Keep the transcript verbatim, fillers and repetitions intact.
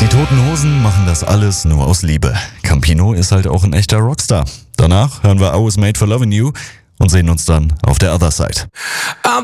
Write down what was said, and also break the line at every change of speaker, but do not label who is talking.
Die Toten Hosen machen das alles nur aus Liebe. Campino ist halt auch ein echter Rockstar. Danach hören wir I Was Made for Loving You und sehen uns dann auf der Other Side.
I'm